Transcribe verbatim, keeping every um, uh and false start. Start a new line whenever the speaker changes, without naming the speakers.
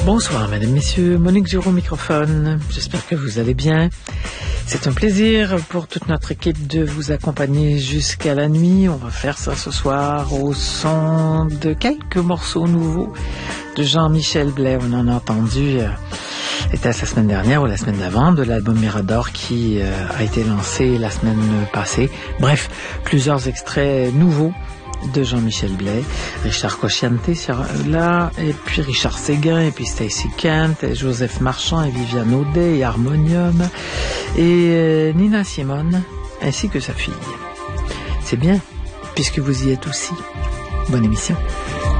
Bonsoir, mesdames, messieurs. Monique Giraud au microphone. J'espère que vous allez bien. C'est un plaisir pour toute notre équipe de vous accompagner jusqu'à la nuit. On va faire ça ce soir au son de quelques morceaux nouveaux de Jean-Michel Blais. On en a entendu, euh, c'était la semaine dernière ou la semaine d'avant, de l'album Mirador qui euh, a été lancé la semaine passée. Bref, plusieurs extraits nouveaux de Jean-Michel Blais, Richard Cocciante là, et puis Richard Séguin, et puis Stacy Kent, et Joseph Marchand, et Viviane Audet, et Harmonium, et euh, Nina Simone, ainsi que sa fille. C'est bien, puisque vous y êtes aussi. Bonne émission.